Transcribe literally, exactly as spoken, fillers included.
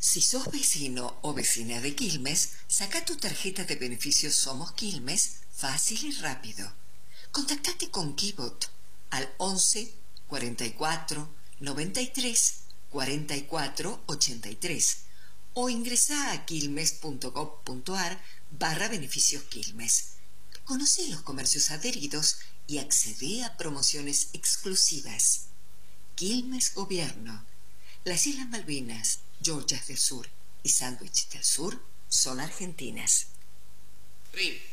Si sos vecino o vecina de Quilmes, saca tu tarjeta de beneficios Somos Quilmes fácil y rápido. Contactate con Kibot al once, cuarenta y cuatro, noventa y tres, cuarenta y cuatro, ochenta y tres o ingresa a quilmes.gov.ar barra beneficios Quilmes. Conoce los comercios adheridos y accede a promociones exclusivas. Quilmes Gobierno. Las Islas Malvinas, Georgias del Sur y Sandwich del Sur son argentinas. Rin.